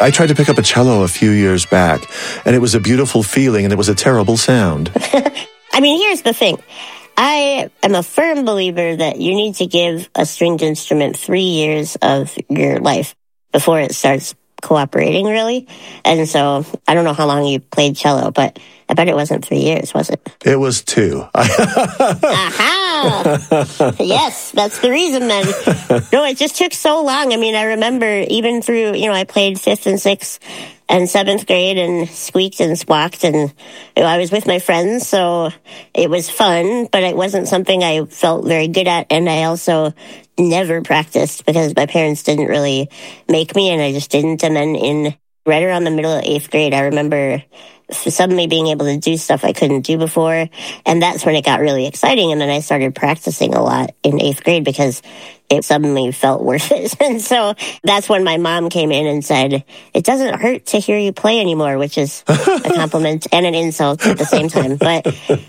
I tried to pick up a cello a few years back, and it was a beautiful feeling, and it was a terrible sound. I mean, here's the thing. I am a firm believer that you need to give a stringed instrument 3 years of your life before it starts cooperating, really. And so I don't know how long you played cello, but I bet it wasn't 3 years, was it? It was 2. Aha! Yes, that's the reason then. No, it just took so long. I mean, I remember even through, I played 5th and 6th and 7th grade and squeaked and squawked, and I was with my friends, so it was fun, but it wasn't something I felt very good at, and I also never practiced because my parents didn't really make me, and I just didn't. And then right around the middle of 8th grade, I remember suddenly being able to do stuff I couldn't do before, and that's when it got really exciting. And then I started practicing a lot in 8th grade because it suddenly felt worth it. And so that's when my mom came in and said, "It doesn't hurt to hear you play anymore," which is a compliment and an insult at the same time. But,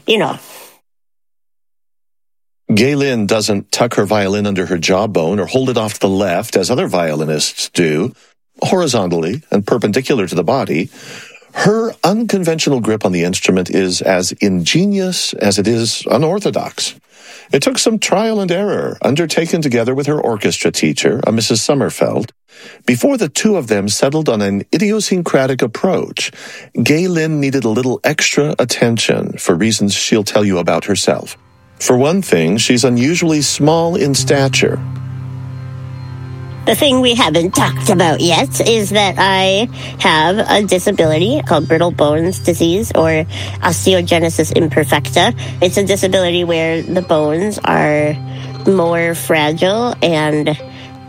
Gaylyn doesn't tuck her violin under her jawbone or hold it off to the left, as other violinists do, horizontally and perpendicular to the body. Her unconventional grip on the instrument is as ingenious as it is unorthodox. It took some trial and error, undertaken together with her orchestra teacher, a Mrs. Sommerfeld, before the two of them settled on an idiosyncratic approach. Gaylyn needed a little extra attention for reasons she'll tell you about herself. For one thing, she's unusually small in stature. The thing we haven't talked about yet is that I have a disability called brittle bones disease, or osteogenesis imperfecta. It's a disability where the bones are more fragile and